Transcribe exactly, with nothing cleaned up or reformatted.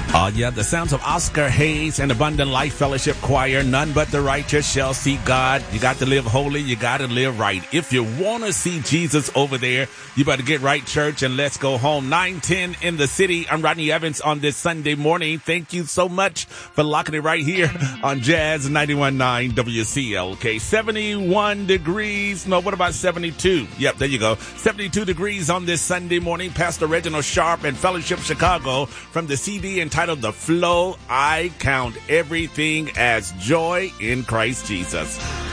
Oh, yeah, the sounds of Oscar Hayes and Abundant Life Fellowship Choir. None but the righteous shall see God. You got to live holy. You got to live right. If you want to see Jesus over there, you better get right, church, and let's go home. nine ten in the city. I'm Rodney Evans on this Sunday morning. Thank you so much for locking it right here on Jazz ninety-one point nine W C L K. seventy-one degrees. No, what about seventy-two? Yep, there you go. seventy-two degrees on this Sunday morning. Pastor Reginald Sharp and Fellowship Chicago from the C D entitled The Flow. I count everything as joy in Christ Jesus.